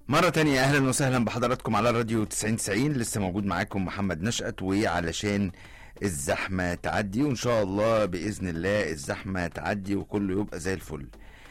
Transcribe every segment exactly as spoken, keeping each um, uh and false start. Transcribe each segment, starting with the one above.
مرة تانية أهلا وسهلا بحضراتكم على راديو تسعين تسعين. لسه موجود معاكم محمد نشأت، وعلشان الزحمة تعدي، وإن شاء الله بإذن الله الزحمة تعدي وكله يبقى زي الفل.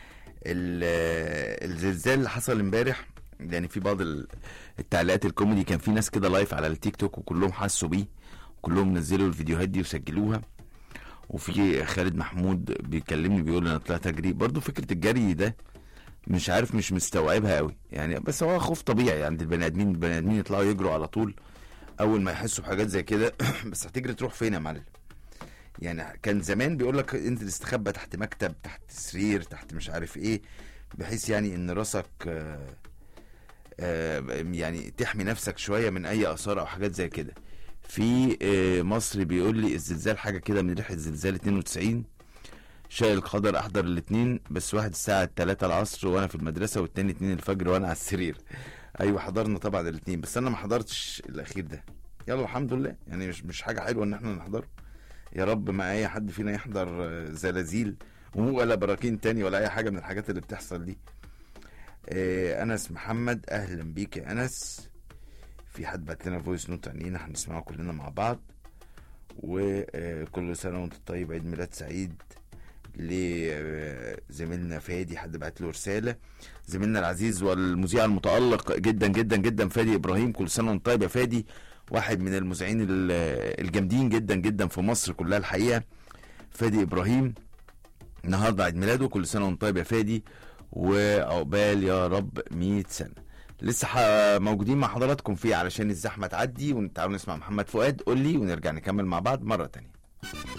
الزلزال اللي حصل امبارح، يعني في بعض التعليقات الكوميدي كان في ناس كده لايف على التيك توك وكلهم حسوا بيه، وكلهم نزلوا الفيديوهات دي وسجلوها. وفي خالد محمود بيكلمني بيقول انا طلعت اجري. برضو فكرة الجري ده مش عارف، مش مستوعبها قوي يعني، بس هو خوف طبيعي عند البني ادمين. البني ادمين يطلعوا يجروا على طول اول ما يحسوا بحاجات زي كده. بس هتجري تروح فين يا معلم؟ يعني كان زمان بيقول لك انزل استخبى تحت مكتب، تحت سرير، تحت مش عارف ايه، بحيث يعني ان راسك آآ آآ يعني تحمي نفسك شويه من اي اثار او حاجات زي كده. في مصر بيقول لي الزلزال حاجه كده من ريحه زلزال اتنين وتسعين. شاء القدر احضر الاثنين، بس واحد الساعه تلاتة العصر وانا في المدرسه، والتاني اتنين الفجر وانا على السرير. ايوه حضرنا طبعا الاثنين، بس انا ما حضرتش الاخير ده. يلا الحمد لله، يعني مش مش حاجه حلوه ان احنا نحضره. يا رب ما اي حد فينا يحضر زلازل ولا براكين تاني ولا اي حاجه من الحاجات اللي بتحصل دي. آه انس محمد، اهلا بيك يا انس. في حد بعت لنا فويس نوت عنينا هنسمعه كلنا مع بعض. وكل سنه وانت طيب، عيد ميلاد سعيد لزميلنا فادي. حد بعت له رساله، زميلنا العزيز والمذيع المتالق جدا جدا جدا فادي ابراهيم. كل سنه وانت طيب يا فادي، واحد من المذيعين الجامدين جدا جدا في مصر كلها الحقيقه. فادي ابراهيم النهارده عيد ميلاده، كل سنه وانت طيب يا فادي، وعقبال يا رب مية سنه. لسه موجودين مع حضراتكم فيه علشان الزحمه تعدي، ونتعاون نسمع محمد فؤاد قول لي، ونرجع نكمل مع بعض مره تانية.